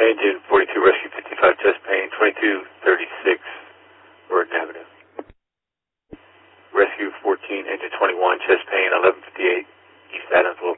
Engine 42, Rescue 55, chest pain, 2236, Burton Avenue. Rescue 14, Engine 21, chest pain, 1158, East Adams,